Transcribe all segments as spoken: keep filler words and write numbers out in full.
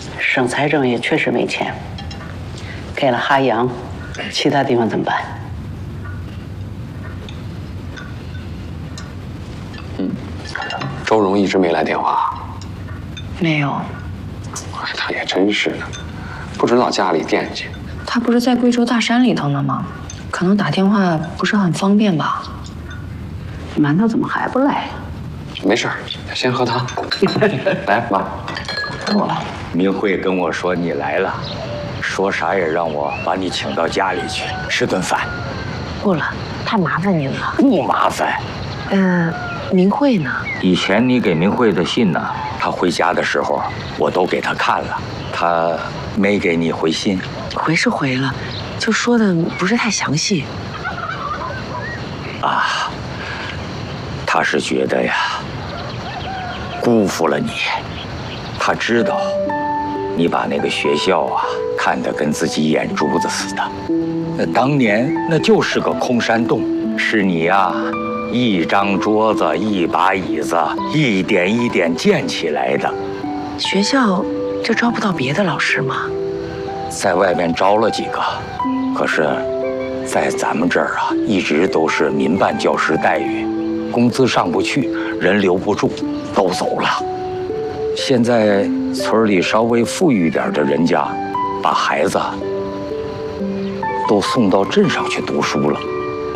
省财政也确实没钱，给了哈阳，其他地方怎么办？ 嗯，周荣一直没来电话。 没有。 他也真是的，不知道家里惦记。 他不是在贵州大山里头呢吗？可能打电话不是很方便吧。 馒头怎么还不来呀？ 没事儿，先喝汤。来，妈。 我。 明慧跟我说你来了，说啥也让我把你请到家里去吃顿饭。 不了，太麻烦您了。 不麻烦。 嗯、呃，明慧呢？ 以前你给明慧的信呢，她回家的时候我都给她看了，她没给你回信。 回是回了，就说的不是太详细。 啊，她是觉得呀，辜负了你。她知道你把那个学校啊看得跟自己眼珠子似的，那当年那就是个空山洞，是你呀一张桌子一把椅子一点一点建起来的。 学校就招不到别的老师吗？ 在外面招了几个，可是在咱们这儿啊一直都是民办教师待遇，工资上不去，人留不住，都走了。现在村里稍微富裕一点的人家，把孩子都送到镇上去读书了。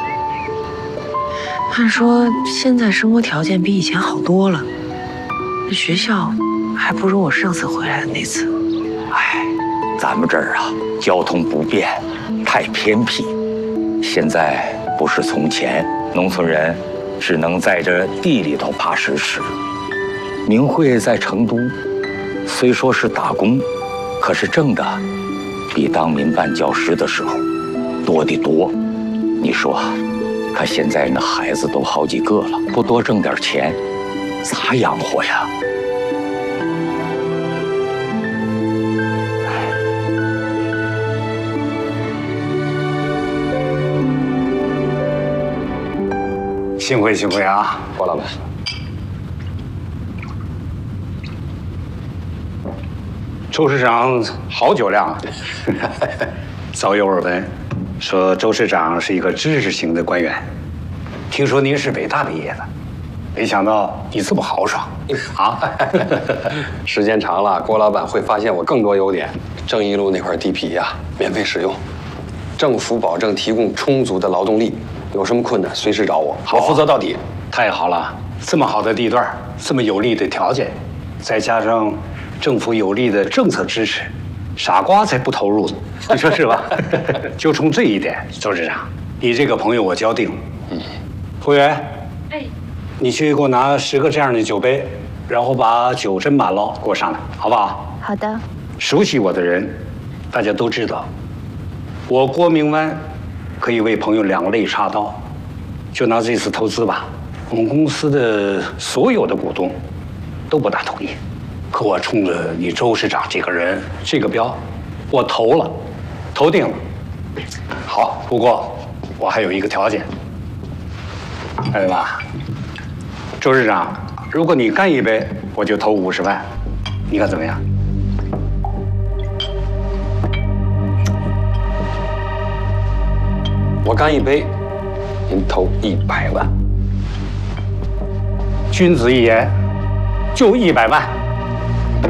按说现在生活条件比以前好多了，那学校还不如我上次回来的那次。 哎，咱们这儿啊交通不便，太偏僻。现在不是从前，农村人只能在这地里头爬石吃。明慧在成都，虽说是打工，可是挣的比当民办教师的时候多得多。你说，可现在那孩子都好几个了，不多挣点钱，咋养活呀？ 幸会幸会啊， 郭老板。 周市长好酒量啊！早有耳闻，说周市长是一个知识型的官员。听说您是北大毕业的，没想到你这么豪爽啊！ 时间长了，郭老板会发现我更多优点。正义路那块地皮呀，免费使用，政府保证提供充足的劳动力，有什么困难随时找我，我负责到底。 太好了，这么好的地段，这么有利的条件，再加上政府有力的政策支持，傻瓜才不投入呢，你说是吧？就从这一点，周市长，你这个朋友我交定了。嗯，服务员，哎，你去给我拿十个这样的酒杯，然后把酒斟满了给我上来，好不好？ 好的。 熟悉我的人，大家都知道，我郭明湾可以为朋友两肋插刀。就拿这次投资吧，我们公司的所有的股东都不大同意。可我冲着你周市长这个人，这个标，我投了，投定了。好，不过我还有一个条件，看见吧？周市长，如果你干一杯，我就投五十万，你看怎么样？ 我干一杯，您投一百万。 君子一言，就一百万。